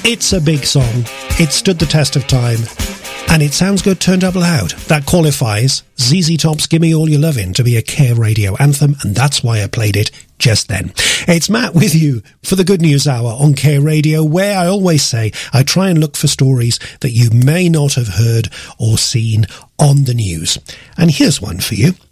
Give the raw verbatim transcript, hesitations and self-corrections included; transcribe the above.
It's a big song. It stood the test of time. And it sounds good turned up loud. That qualifies Z Z Top's Gimme All Your Lovin' to be a Care Radio anthem, and that's why I played it just then. It's Matt with you for the Good News Hour on Care Radio, where I always say I try and look for stories that you may not have heard or seen on the news. And here's one for you.